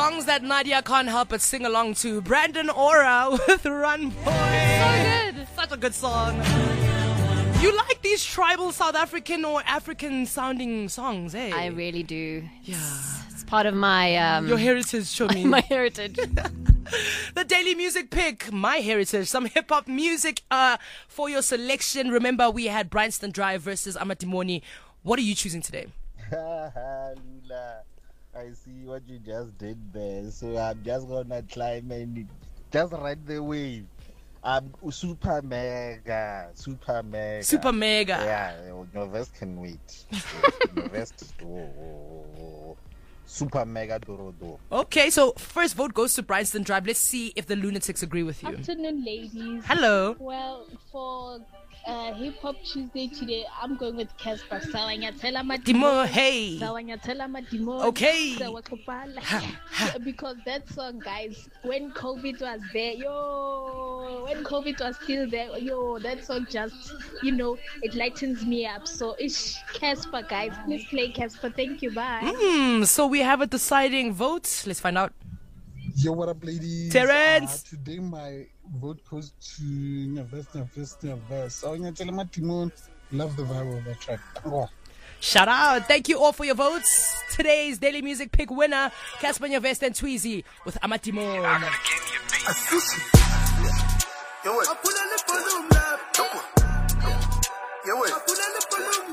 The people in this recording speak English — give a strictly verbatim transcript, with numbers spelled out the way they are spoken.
Songs that Nadia can't help but sing along to. Brandon Ora with Run Boy. So good. Such a good song. You like these tribal South African or African sounding songs, eh? I really do. Yeah. It's, it's part of my um, Your heritage, show me. my heritage. The Daily Music Pick, my heritage. Some hip hop music uh, for your selection. Remember, we had Bryanston Drive versus Amatimoni. What are you choosing today? Lula, I see what you just did there. So I'm just gonna climb and just ride the wave. I'm super mega, super mega. Super mega. Yeah, your vest can wait. Your vest, oh, oh, oh. Super mega dorodo. Okay, so first vote goes to Bryanston Drive. Let's see if the lunatics agree with you. Afternoon, ladies. Hello. Well, for uh, Hip Hop Tuesday today, I'm going with Casper. Sawanyatela Dimo, hey. Sawanyatela Madimo. Okay. Because that song, guys, when COVID was there, yo, when COVID was still there, yo, that song just, you know, it lightens me up. So it's Casper, guys. Please play Casper. Thank you. Bye. Mm, so we have a deciding vote. Let's find out. Yo, what up, ladies? Terrence. Uh, today, my vote goes to Nervous, Nervous, Nervous. Oh, yeah, tell him Timon. Love the vibe of that track. Oh. Shout out. Thank you all for your votes. Today's Daily Music Pick winner, Casper Nyovest and Tweezy with Amatimon. Yo, what? Yo, what?